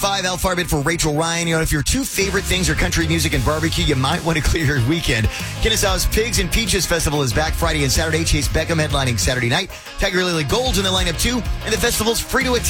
5, Al Farbid for Rachel Ryan. If your two favorite things are country music and barbecue, you might want to clear your weekend. Kennesaw's Pigs and Peaches Festival is back Friday and Saturday. Chase Beckham headlining Saturday night. Tiger Lily Gold's in the lineup too. And the festival's free to attend.